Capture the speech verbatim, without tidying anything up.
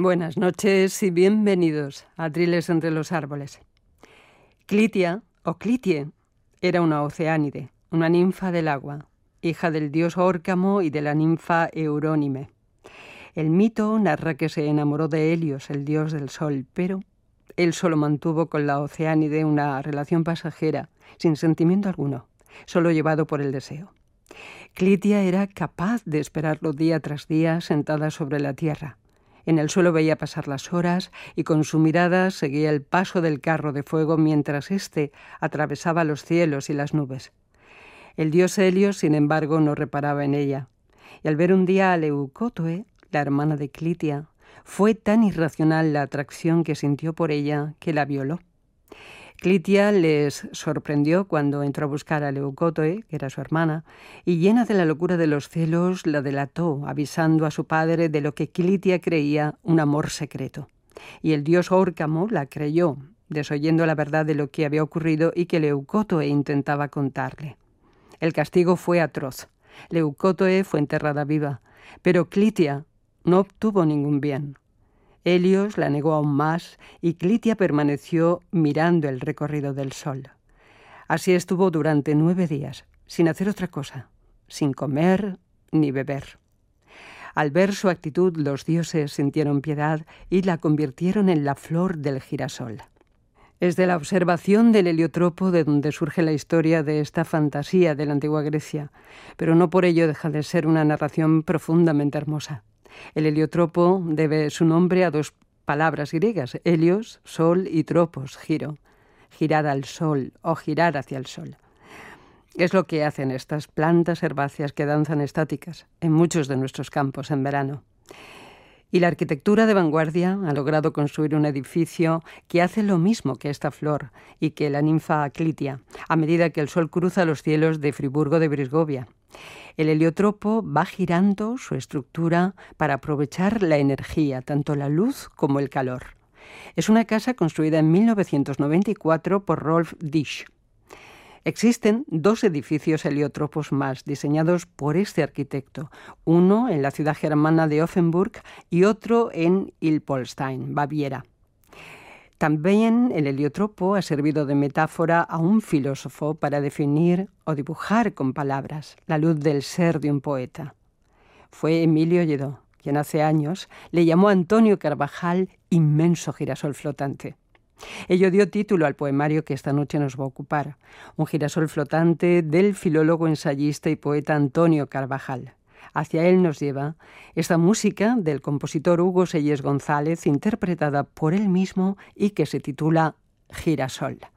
Buenas noches y bienvenidos a Triles entre los árboles. Clitia, o Clitie, era una oceánide, una ninfa del agua, hija del dios Órcamo y de la ninfa Eurónime. El mito narra que se enamoró de Helios, el dios del sol, pero él solo mantuvo con la oceánide una relación pasajera, sin sentimiento alguno, solo llevado por el deseo. Clitia era capaz de esperarlo día tras día sentada sobre la tierra. En el suelo veía pasar las horas y con su mirada seguía el paso del carro de fuego mientras éste atravesaba los cielos y las nubes. El dios Helios, sin embargo, no reparaba en ella. Y al ver un día a Leucótoe, la hermana de Clitia, fue tan irracional la atracción que sintió por ella que la violó. Clitia les sorprendió cuando entró a buscar a Leucótoe, que era su hermana, y llena de la locura de los celos, la delató, avisando a su padre de lo que Clitia creía un amor secreto. Y el dios Órcamo la creyó, desoyendo la verdad de lo que había ocurrido y que Leucótoe intentaba contarle. El castigo fue atroz. Leucótoe fue enterrada viva, pero Clitia no obtuvo ningún bien. Helios la negó aún más y Clitia permaneció mirando el recorrido del sol. Así estuvo durante nueve días, sin hacer otra cosa, sin comer ni beber. Al ver su actitud, los dioses sintieron piedad y la convirtieron en la flor del girasol. Es de la observación del heliotropo de donde surge la historia de esta fantasía de la antigua Grecia, pero no por ello deja de ser una narración profundamente hermosa. El heliotropo debe su nombre a dos palabras griegas, helios, sol, y tropos, giro, girar al sol o girar hacia el sol. Es lo que hacen estas plantas herbáceas que danzan estáticas en muchos de nuestros campos en verano. Y la arquitectura de vanguardia ha logrado construir un edificio que hace lo mismo que esta flor y que la ninfa Clitia, a medida que el sol cruza los cielos de Friburgo de Brisgovia. El heliotropo va girando su estructura para aprovechar la energía, tanto la luz como el calor. Es una casa construida en mil novecientos noventa y cuatro por Rolf Disch. Existen dos edificios heliotropos más diseñados por este arquitecto, uno en la ciudad germana de Offenburg y otro en Ilpolstein, Baviera. También el heliotropo ha servido de metáfora a un filósofo para definir o dibujar con palabras la luz del ser de un poeta. Fue Emilio Lledó quien hace años le llamó a Antonio Carvajal inmenso girasol flotante. Ello dio título al poemario que esta noche nos va a ocupar, un girasol flotante del filólogo, ensayista y poeta Antonio Carvajal. Hacia él nos lleva esta música del compositor Hugo Selles González, interpretada por él mismo y que se titula Girasol.